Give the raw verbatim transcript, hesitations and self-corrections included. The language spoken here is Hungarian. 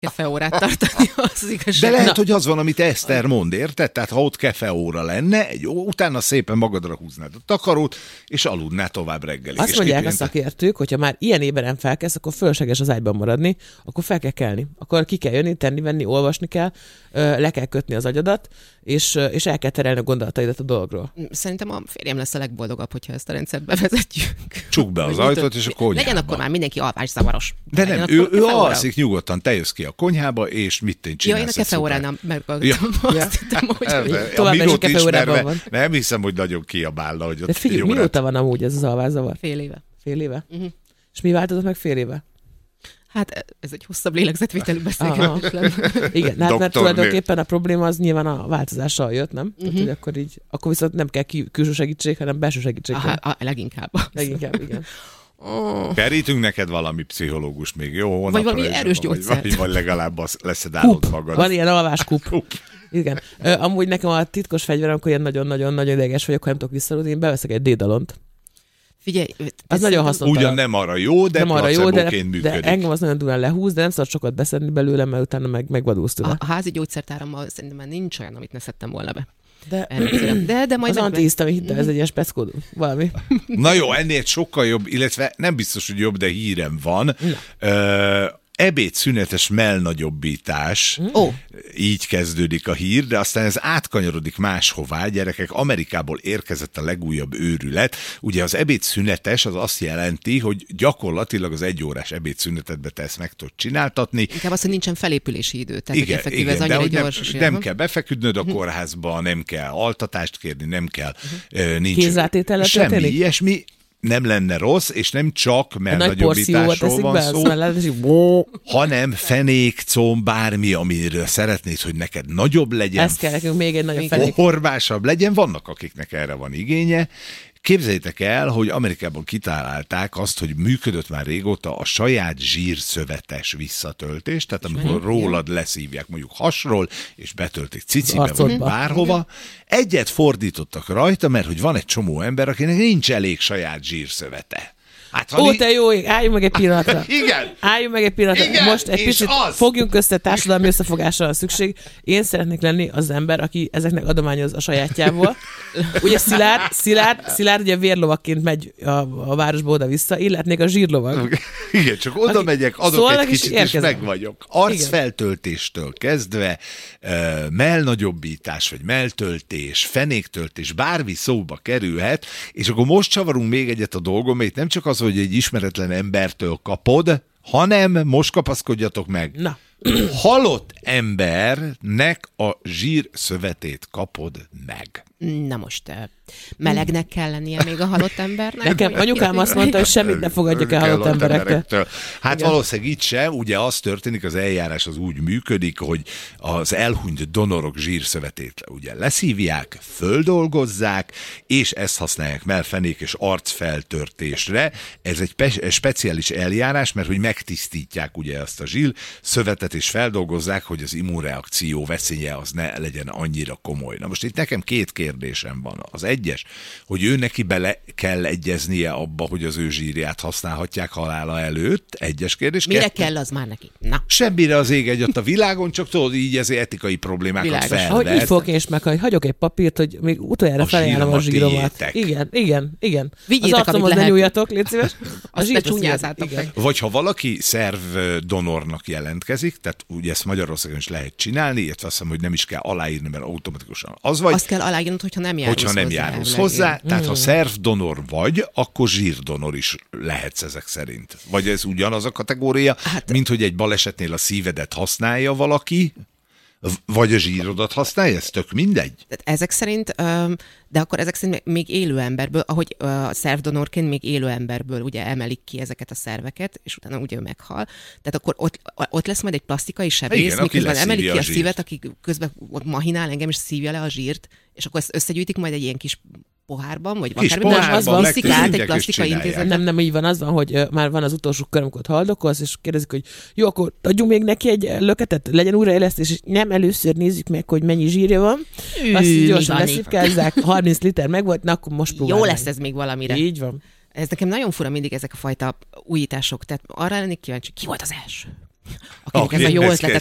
kefeórát tartani, az igazság. De lehet, Na. hogy az van, amit Eszter mond, érted? Tehát ha ott kefeóra lenne, egy, utána szépen magadra húznád a takarót, és aludnál tovább reggelig. Azt mondják a szakértők, hogyha már ilyen éberen felkelsz, akkor fölösleges az ágyban maradni, akkor fel kell kelni. Akkor ki kell jönni, tenni, venni, olvasni kell, le kell kötni az agyadat, és, és el kell terelni a gondolataidat a dologról. Szerintem a férjem lesz a legboldogabb, hogyha ezt a rendszert bevezetjük. Csukd be az ajtót, és a konyhába. Legyen akkor már mindenki alvászavaros. De nem, ő, ő alszik nyugodtan, te jössz ki a konyhába, és mit én csinálsz? Ja, én a kefeóránál meghallgattam. Ja. Azt hittem, hogy továbbra is a kefeórában van. Nem hiszem, hogy nagyon kiabálna, hogy ott de figyelj, mióta van amúgy ez az alvászavar? Fél éve. Fél éve? Uh-huh. És mi változott meg fél éve? Hát ez egy hosszabb lélegzetvételű beszélgetés lenne. Igen, hát mert tulajdonképpen a probléma az nyilván a változással jött, nem? Uh-huh. Tehát, hogy akkor így, akkor viszont nem kell külső segítség, hanem belső segítség. Aha, a, leginkább. Leginkább, igen. Oh. Kerítünk neked valami pszichológus még, jó? Vagy valami erős gyógyszert. Vagy, vagy legalább az leszedálod magad. Van ilyen alváskup. Igen. Ö, amúgy nekem a titkos fegyverem, amikor ilyen nagyon-nagyon-nagyon ideges vagyok, ha nem tudok visszaludni, én beveszek egy dédalont. Figyelj, az nagyon haszontalan. Ugyan nem arra jó, de nem arra jó, de, működik. De engem az nagyon durán lehúz, de nem szabad sokat beszedni belőle, mert utána meg, megvadulsz tőle. A, a házi gyógyszertárammal szerintem már nincs olyan, amit ne szedtem volna be. De, de, de majd az antihisztamin hitte, ez egy ilyen speckódó, valami. Na jó, ennél sokkal jobb, illetve nem biztos, hogy jobb, de hírem van. Ö, ebédszünetes mellnagyobbítás, oh. így kezdődik a hír, de aztán ez átkanyarodik máshová. Gyerekek, Amerikából érkezett a legújabb őrület. Ugye az ebédszünetes az azt jelenti, hogy gyakorlatilag az egyórás ebédszünetedbe te ezt meg tudod csináltatni. Inkább az, hogy nincsen felépülési idő. Tehát igen, effektív igen, ez annyira de gyors. Nem, nem kell befeküdnöd a kórházba, nem kell altatást kérni, nem kell uh-huh. nincs kézrátétellel semmi történik? ilyesmi. Nem lenne rossz, és nem csak mellnagyobbításról van szó, hanem fenék, comb, bármi, amiről szeretnéd, hogy neked nagyobb legyen. Ez kell nekünk még egy nagyobb fenék. Horvásabb legyen, vannak akiknek erre van igénye. Képzeljétek el, hogy Amerikában kitalálták azt, hogy működött már régóta a saját zsírszövetes visszatöltés, tehát amikor rólad leszívják mondjuk hasról, és betöltik cicibe, vagy bárhova, egyet fordítottak rajta, mert hogy van egy csomó ember, akinek nincs elég saját zsírszövete. Hát, Ó, te jó ég, álljunk meg egy pillanatra. Igen. Álljunk meg egy pillanatra. Igen, most egy picit az. fogjunk össze, társadalmi összefogásra a szükség. Én szeretnék lenni az ember, aki ezeknek adományoz a sajátjából. Ugye Szilárd, Szilárd, Szilárd ugye vérlovakként megy a, a városba oda-vissza, én lehetnék a zsírlovag. Igen, csak oda aki, megyek, adok szóval egy kicsit, és meg vagyok. Arcfeltöltéstől kezdve, uh, mellnagyobbítás, vagy melltöltés, fenéktöltés, bármi szóba kerülhet, és akkor most csavarunk még egyet a dolgom, mert nem csak az, hogy egy ismeretlen embertől kapod, hanem most kapaszkodjatok meg. Na. Halott embernek a zsírszövetét kapod meg. Na most melegnek kell lennie még a halott embernek? Nekem anyukám azt mondta, hogy semmit ne fogadjak el halott emberektől. Hát igen. Valószínűleg itt se, ugye az történik, az eljárás az úgy működik, hogy az elhunyt donorok zsírszövetét ugye leszívják, földolgozzák, és ezt használják mellfenék és arcfeltörtésre. Ez egy pe- speciális eljárás, mert hogy megtisztítják ugye azt a zsírszövetet, és feldolgozzák, hogy az immunreakció veszélye az ne legyen annyira komoly. Na most itt nekem két kérdésem van. Az egyes, hogy ő neki bele kell egyeznie abba, hogy az ő zsírját használhatják halála előtt. Egyes kérdés. Mire kettő. kell az már neki? Na. Semmire az ég egyat a világon, csak tudod, így ez etikai problémákat felvet. Ahogy így fogok én is meg, hogy hagyok egy papírt, hogy még utoljára felajánlom a zsíromat. Igen, igen, igen. Vigyétek, az arcomhoz ne nyúljatok, légy szíves. A zsírt csúnyázátok. Vagy ha valaki szervdonornak jelentkezik, tehát ugye ezt Magyarországon is lehet csinálni, illetve azt hiszem, hogy nem is kell aláírni, mert automatikusan az vagy. Azt kell aláírnod, hogyha nem járulsz hogyha nem hozzá. járulsz hozzá, mm. tehát ha szervdonor vagy, akkor zsírdonor is lehetsz ezek szerint. Vagy ez ugyanaz a kategória, hát, mint hogy egy balesetnél a szívedet használja valaki, vagy a zsírodat használja, ez tök mindegy. Tehát ezek szerint, de akkor ezek szerint még élő emberből, ahogy a szervdonorként még élő emberből ugye emelik ki ezeket a szerveket, és utána ugye ő meghal. Tehát akkor ott, ott lesz majd egy plastikai sebész, miközben emelik ki a, a szívet, aki közben mahinál engem is szívja le a zsírt, és akkor ezt összegyűjtik majd egy ilyen kis pohárban, vagy kis akár pohárban, az van szikát, egy plastikai intézetben. Nem, nem így van, az van, hogy uh, már van az utolsó kör, amikor haldokolsz, és kérdezik, hogy jó, akkor adjunk még neki egy löketet, legyen újraélesztés, és nem először nézzük meg, hogy mennyi zsírja van. Ű, azt így gyorsan leszívkázzák, harminc liter meg volt, na akkor most próbálj. Jó lesz ez még valamire. Így van. Ez nekem nagyon fura mindig ezek a fajta újítások, tehát arra lennék kíváncsi, ki volt az első? akinek Aki ez a jó ezt ötletet